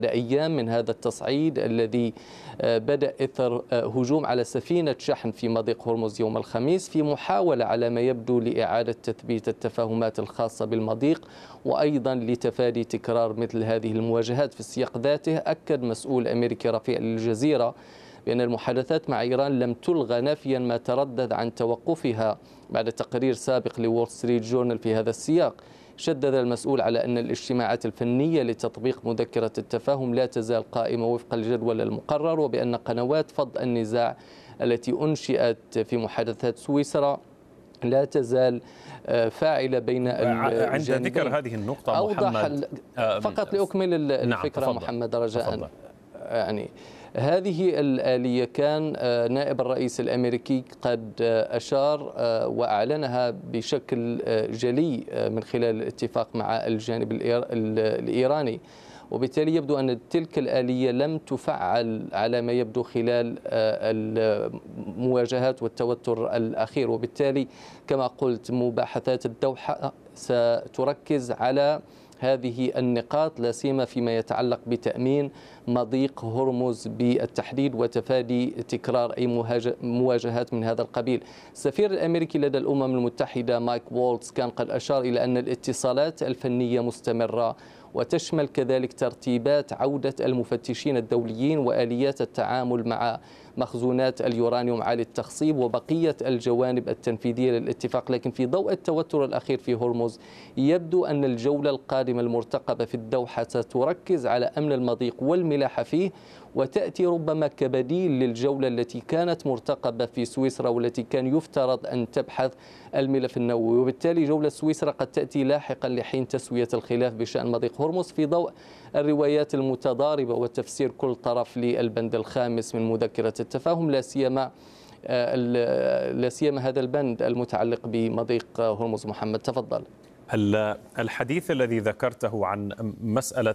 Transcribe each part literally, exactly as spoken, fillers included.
أيام من هذا التصعيد الذي بدأ إثر هجوم على سفينة شحن في مضيق هرمز يوم الخميس، في محاولة على ما يبدو لإعادة تثبيت التفاهمات الخاصة بالمضيق، وأيضا لتفادي تكرار مثل هذه المواجهات. في السياق ذاته أكد مسؤول أمريكي رفيع للجزيرة بأن المحادثات مع إيران لم تلغى، نافيا ما تردد عن توقفها بعد تقرير سابق لوول ستريت جورنال في هذا السياق. شدد المسؤول على أن الاجتماعات الفنية لتطبيق مذكرة التفاهم لا تزال قائمة وفق الجدول المقرر، وبأن قنوات فض النزاع التي أنشئت في محادثات سويسرا لا تزال فاعلة بين الجانبين. عند ذكر هذه النقطة محمد، فقط لأكمل الفكرة نعم محمد رجاء تفضل. يعني هذه الآلية كان نائب الرئيس الأمريكي قد أشار وأعلنها بشكل جلي من خلال الاتفاق مع الجانب الإيراني، وبالتالي يبدو أن تلك الآلية لم تفعل على ما يبدو خلال المواجهات والتوتر الأخير، وبالتالي كما قلت مباحثات الدوحة ستركز على هذه النقاط، لا سيما فيما يتعلق بتأمين مضيق هرمز بالتحديد وتفادي تكرار أي مواجهات من هذا القبيل. السفير الأمريكي لدى الأمم المتحدة مايك وولتز كان قد أشار إلى أن الاتصالات الفنية مستمرة، وتشمل كذلك ترتيبات عودة المفتشين الدوليين وآليات التعامل مع مخزونات اليورانيوم عالي التخصيب وبقية الجوانب التنفيذية للاتفاق. لكن في ضوء التوتر الأخير في هرمز يبدو أن الجولة القادمة المرتقبة في الدوحة ستركز على أمن المضيق والملاحة فيه، وتأتي ربما كبديل للجولة التي كانت مرتقبة في سويسرا والتي كان يفترض أن تبحث الملف النووي، وبالتالي جولة سويسرا قد تأتي لاحقا لحين تسوية الخلاف بشأن مضيق هرمز في ضوء الروايات المتضاربة وتفسير كل طرف للبند الخامس من مذكرة التفاهم، لا سيما لا سيما هذا البند المتعلق بمضيق هرمز. محمد تفضل. الحديث الذي ذكرته عن مسألة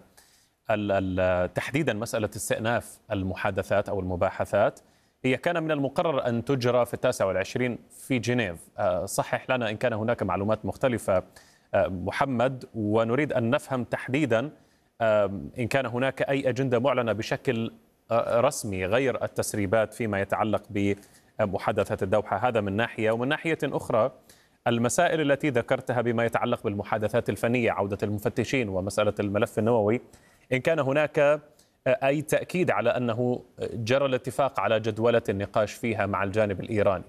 تحديدا مسألة استئناف المحادثات أو المباحثات هي كان من المقرر أن تجرى في التاسع والعشرين في جنيف. صحح لنا إن كان هناك معلومات مختلفة محمد، ونريد أن نفهم تحديدا إن كان هناك أي أجندة معلنة بشكل رسمي غير التسريبات فيما يتعلق بمحادثة الدوحة. هذا من ناحية، ومن ناحية أخرى المسائل التي ذكرتها بما يتعلق بالمحادثات الفنية، عودة المفتشين ومسألة الملف النووي، إن كان هناك أي تأكيد على أنه جرى الاتفاق على جدولة النقاش فيها مع الجانب الإيراني.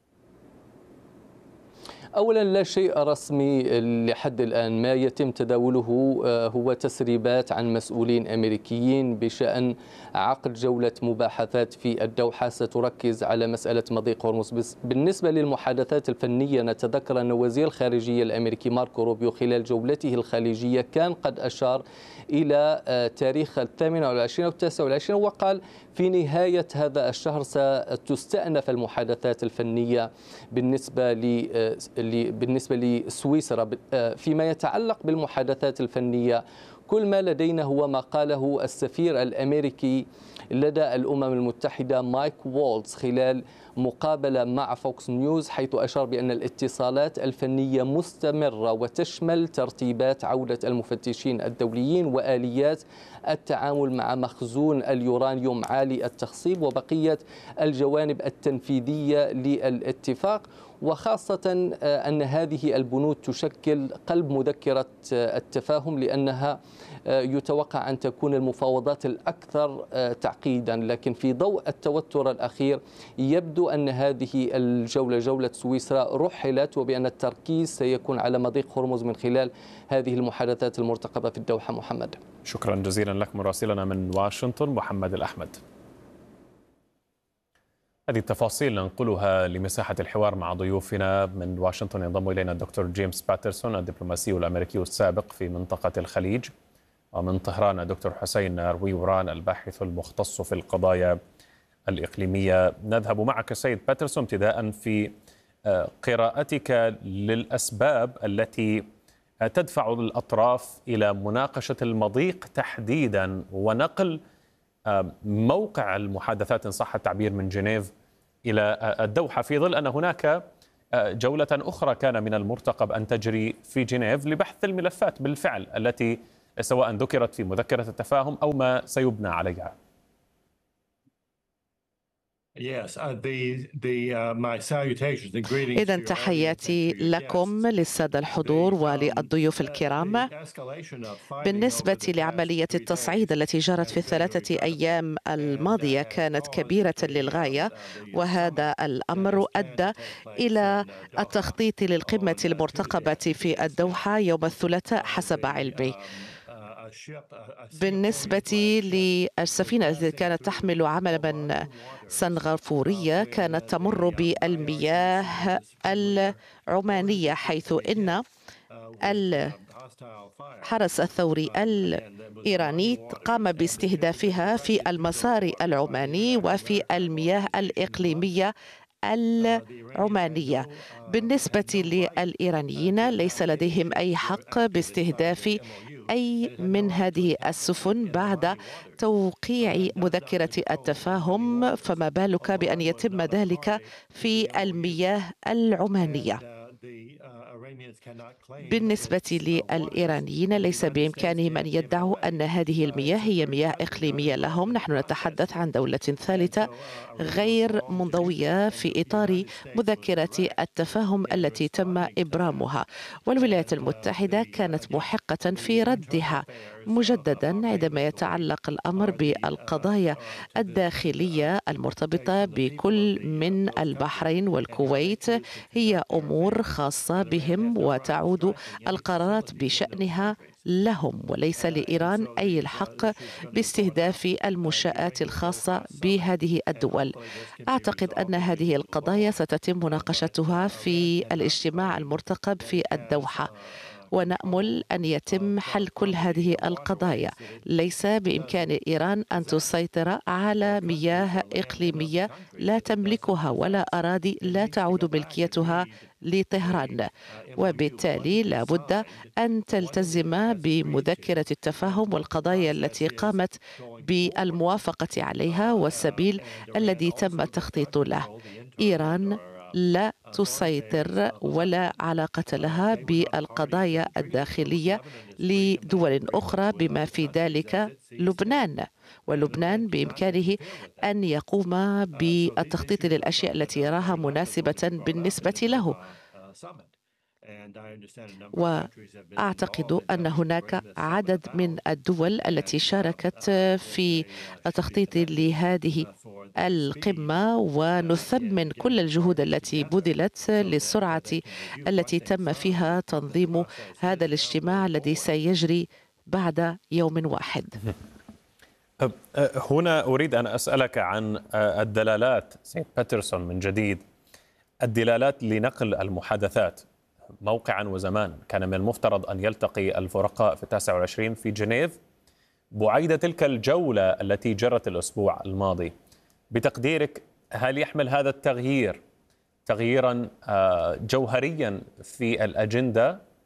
أولا لا شيء رسمي لحد الآن، ما يتم تداوله هو تسريبات عن مسؤولين أمريكيين بشأن عقد جولة مباحثات في الدوحة ستركز على مسألة مضيق هرمز. بالنسبة للمحادثات الفنية نتذكر أن وزير الخارجية الأمريكي ماركو روبيو خلال جولته الخليجية كان قد أشار إلى تاريخ الثامن والعشرين والتاسع والعشرين، وقال في نهاية هذا الشهر ستستأنف المحادثات الفنية بالنسبة ل بالنسبة لسويسرا. فيما يتعلق بالمحادثات الفنية كل ما لدينا هو ما قاله السفير الأمريكي لدى الأمم المتحدة مايك وولتز خلال مقابلة مع فوكس نيوز، حيث أشار بأن الاتصالات الفنية مستمرة وتشمل ترتيبات عودة المفتشين الدوليين وآليات التعامل مع مخزون اليورانيوم عالي التخصيب وبقية الجوانب التنفيذية للاتفاق، وخاصة أن هذه البنود تشكل قلب مذكرة التفاهم لأنها يتوقع أن تكون المفاوضات الأكثر تعقيدا. لكن في ضوء التوتر الأخير يبدو أن هذه الجولة جولة سويسرا رحلت، وبأن التركيز سيكون على مضيق هرمز من خلال هذه المحادثات المرتقبة في الدوحة. محمد شكرا جزيلا لك مراسلنا من واشنطن محمد الأحمد. هذه التفاصيل ننقلها لمساحة الحوار مع ضيوفنا من واشنطن. ينضم إلينا الدكتور جيمس باترسون الدبلوماسي الأمريكي السابق في منطقة الخليج، ومن طهران الدكتور حسين رويوران الباحث المختص في القضايا الإقليمية. نذهب معك سيد باترسون ابتداء في قراءتك للأسباب التي تدفع الأطراف إلى مناقشة المضيق تحديدا ونقل موقع المحادثات إن صح التعبير من جنيف إلى الدوحة، في ظل أن هناك جولة أخرى كان من المرتقب أن تجري في جنيف لبحث الملفات بالفعل التي سواء ذكرت في مذكرة التفاهم أو ما سيبنى عليها. إذا تحياتي لكم للسادة الحضور وللضيوف الكرام. بالنسبة لعملية التصعيد التي جرت في الثلاثة أيام الماضية كانت كبيرة للغاية، وهذا الأمر أدى إلى التخطيط للقمة المرتقبة في الدوحة يوم الثلاثاء حسب علمي. بالنسبة للسفينة التي كانت تحمل علما سنغافورية كانت تمر بالمياه العمانية، حيث إن الحرس الثوري الإيراني قام باستهدافها في المسار العماني وفي المياه الإقليمية العمانية. بالنسبة للإيرانيين ليس لديهم أي حق باستهداف أي من هذه السفن بعد توقيع مذكرة التفاهم، فما بالك بأن يتم ذلك في المياه العمانية. بالنسبة للإيرانيين ليس بإمكانهم أن يدعوا أن هذه المياه هي مياه إقليمية لهم. نحن نتحدث عن دولة ثالثة غير منضوية في إطار مذكرة التفاهم التي تم إبرامها، والولايات المتحدة كانت محقة في ردها مجددا عندما يتعلق الأمر بالقضايا الداخلية المرتبطة بكل من البحرين والكويت. هي أمور خاصة بهم وتعود القرارات بشأنها لهم، وليس لإيران أي الحق باستهداف المنشآت الخاصة بهذه الدول. أعتقد أن هذه القضايا ستتم مناقشتها في الاجتماع المرتقب في الدوحة، ونأمل أن يتم حل كل هذه القضايا. ليس بإمكان إيران أن تسيطر على مياه إقليمية لا تملكها ولا أراضي لا تعود ملكيتها لطهران، وبالتالي لا بد أن تلتزم بمذكرة التفاهم والقضايا التي قامت بالموافقة عليها والسبيل الذي تم التخطيط له. إيران لا تسيطر ولا علاقة لها بالقضايا الداخلية لدول أخرى بما في ذلك لبنان، ولبنان بإمكانه أن يقوم بالتخطيط للأشياء التي يراها مناسبة بالنسبة له. وأعتقد أن هناك عدد من الدول التي شاركت في التخطيط لهذه القمة، ونثمن كل الجهود التي بذلت للسرعة التي تم فيها تنظيم هذا الاجتماع الذي سيجري بعد يوم واحد. هنا أريد أن أسألك عن الدلالات سيد باترسون من جديد، الدلالات لنقل المحادثات موقعا وزمان. كان من المفترض أن يلتقي الفرقاء في التاسع والعشرين في جنيف بعيد تلك الجولة التي جرت الأسبوع الماضي. بتقديرك هل يحمل هذا التغيير تغييرا جوهريا في الأجندة؟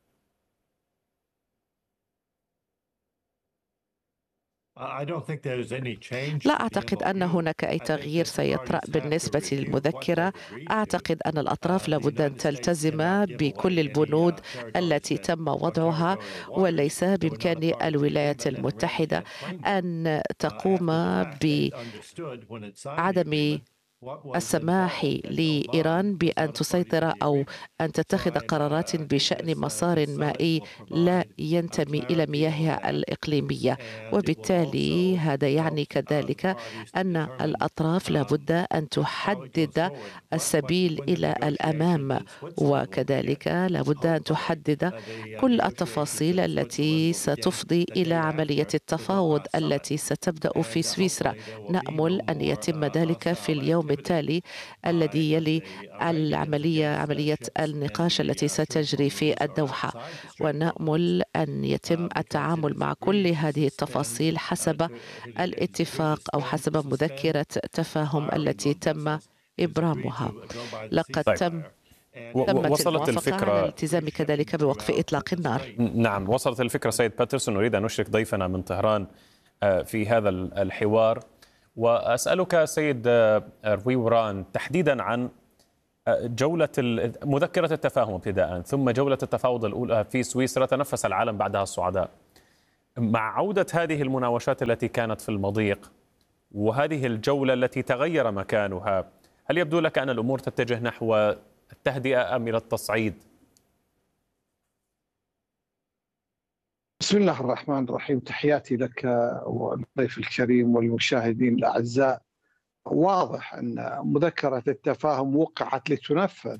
لا أعتقد أن هناك أي تغيير سيطرأ بالنسبة للمذكرة. أعتقد أن الأطراف لابد أن تلتزم بكل البنود التي تم وضعها، وليس بإمكان الولايات المتحدة أن تقوم بعدم السماح لإيران بأن تسيطر أو أن تتخذ قرارات بشأن مسار مائي لا ينتمي إلى مياهها الإقليمية، وبالتالي هذا يعني كذلك أن الأطراف لابد أن تحدد السبيل إلى الأمام، وكذلك لابد أن تحدد كل التفاصيل التي ستفضي إلى عملية التفاوض التي ستبدأ في سويسرا. نأمل أن يتم ذلك في اليوم التالي الذي يلي العملية عملية النقاش التي ستجري في الدوحة، ونأمل أن يتم التعامل مع كل هذه التفاصيل حسب الاتفاق أو حسب مذكرة تفاهم التي تم إبرامها. لقد طيب. تم وصلت الفكرة على الالتزام كذلك بوقف إطلاق النار. نعم، وصلت الفكرة سيد باترسون. نريد أن نشرك ضيفنا من طهران في هذا الحوار، وأسألك سيد رويوران تحديدا عن جولة مذكرة التفاهم ابتداء، ثم جولة التفاوض الأولى في سويسرا تنفس العالم بعدها الصعداء. مع عودة هذه المناوشات التي كانت في المضيق وهذه الجولة التي تغير مكانها، هل يبدو لك أن الأمور تتجه نحو التهدئة أم إلى التصعيد؟ بسم الله الرحمن الرحيم، تحياتي لك والضيف الكريم والمشاهدين الأعزاء. واضح أن مذكرة التفاهم وقعت لتنفذ،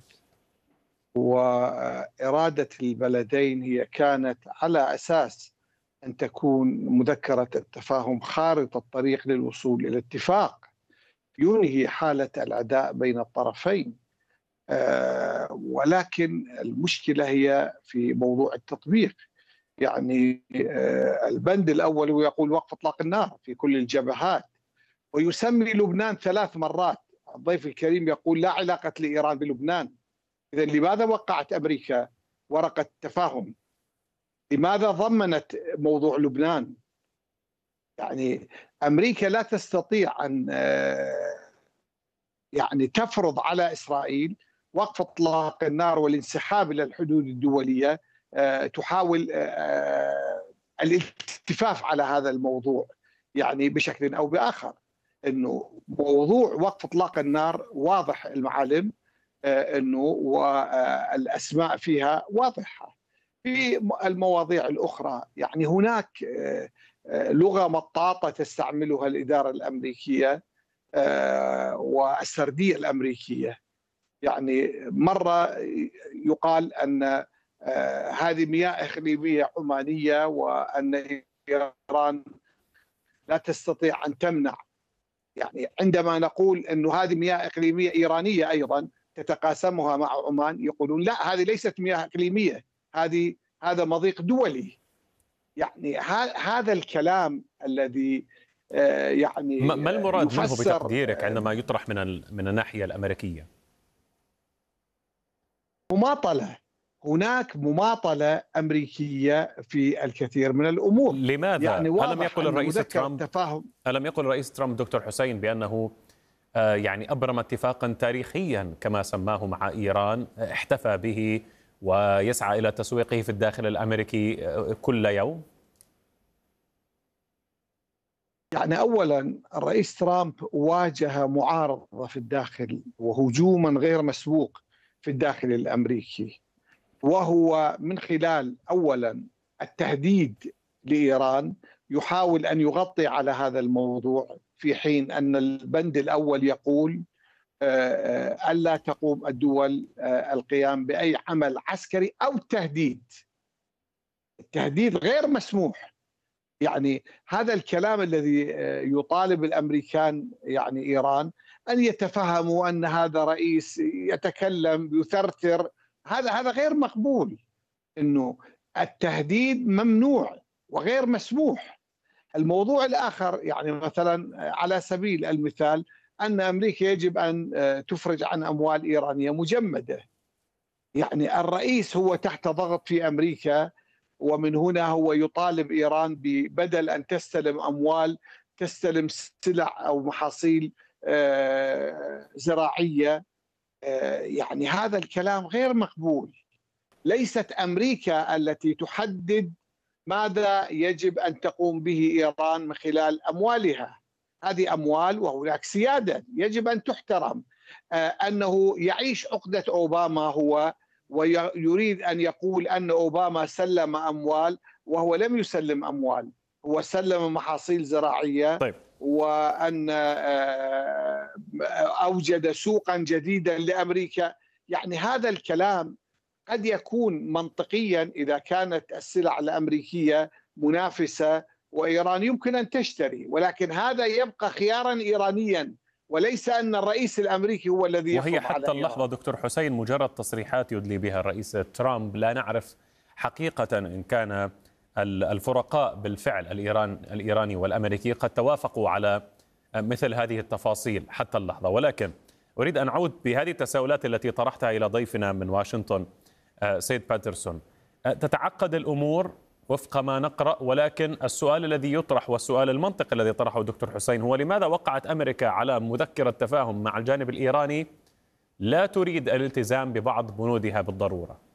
وإرادة البلدين هي كانت على أساس أن تكون مذكرة التفاهم خارطة الطريق للوصول إلى اتفاق ينهي حالة العداء بين الطرفين. أه ولكن المشكلة هي في موضوع التطبيق. يعني أه البند الأول هو يقول وقف إطلاق النار في كل الجبهات، ويسمي لبنان ثلاث مرات. الضيف الكريم يقول لا علاقة لإيران بلبنان. إذا لماذا وقعت أمريكا ورقة تفاهم؟ لماذا ضمنت موضوع لبنان؟ يعني أمريكا لا تستطيع أن يعني تفرض على إسرائيل وقف إطلاق النار والانسحاب إلى الحدود الدولية. تحاول الالتفاف على هذا الموضوع يعني بشكل أو بآخر. أنه موضوع وقف إطلاق النار واضح المعالم، أنه والأسماء فيها واضحة. في المواضيع الأخرى يعني هناك لغة مطاطة تستعملها الإدارة الأمريكية والسردية الأمريكية. يعني مرة يقال أن هذه مياه إقليمية عمانية وأن إيران لا تستطيع أن تمنع. يعني عندما نقول أن هذه مياه إقليمية إيرانية أيضا تتقاسمها مع عمان، يقولون لا هذه ليست مياه إقليمية، هذه هذا مضيق دولي. يعني هذا الكلام الذي يعني ما المراد منه بتقديرك عندما يطرح من من الناحية الأمريكية؟ مماطلة. هناك مماطلة أمريكية في الكثير من الأمور. لماذا؟ يعني ألم يقل الرئيس ترامب تفاهم ألم يقل الرئيس ترامب دكتور حسين بأنه يعني أبرم اتفاقا تاريخيا كما سماه مع إيران احتفى به ويسعى إلى تسويقه في الداخل الأمريكي كل يوم؟ يعني أولا الرئيس ترامب واجه معارضة في الداخل وهجوما غير مسبوق في الداخل الأمريكي، وهو من خلال أولا التهديد لإيران يحاول أن يغطي على هذا الموضوع، في حين أن البند الأول يقول ألا تقوم الدول القيام بأي عمل عسكري أو تهديد. التهديد غير مسموح. يعني هذا الكلام الذي يطالب الأمريكان يعني إيران أن يتفهموا أن هذا رئيس يتكلم يثرثر، هذا هذا غير مقبول. إنه التهديد ممنوع وغير مسموح. الموضوع الآخر يعني مثلا على سبيل المثال أن أمريكا يجب أن تفرج عن أموال إيرانية مجمدة. يعني الرئيس هو تحت ضغط في أمريكا، ومن هنا هو يطالب إيران ببدل أن تستلم أموال تستلم سلع أو محاصيل زراعية. يعني هذا الكلام غير مقبول. ليست أمريكا التي تحدد ماذا يجب أن تقوم به إيران من خلال أموالها. هذه أموال وهناك سيادة يجب أن تحترم. أنه يعيش عقدة أوباما هو ويريد أن يقول أن أوباما سلم أموال، وهو لم يسلم أموال، هو سلم محاصيل زراعية. طيب. وأن أوجد سوقا جديدا لأمريكا. يعني هذا الكلام قد يكون منطقيا إذا كانت السلع الأمريكية منافسة وإيران يمكن أن تشتري، ولكن هذا يبقى خيارا إيرانيا وليس أن الرئيس الأمريكي هو الذي يفرض. وهي حتى اللحظة دكتور حسين مجرد تصريحات يدلي بها الرئيس ترامب، لا نعرف حقيقة إن كان الفرقاء بالفعل الإيران الإيراني والأمريكي قد توافقوا على مثل هذه التفاصيل حتى اللحظة. ولكن أريد أن أعود بهذه التساؤلات التي طرحتها إلى ضيفنا من واشنطن سيد باترسون. تتعقد الأمور وفق ما نقرأ، ولكن السؤال الذي يطرح والسؤال المنطقي الذي طرحه الدكتور حسين هو لماذا وقعت أمريكا على مذكرة تفاهم مع الجانب الإيراني لا تريد الالتزام ببعض بنودها بالضرورة؟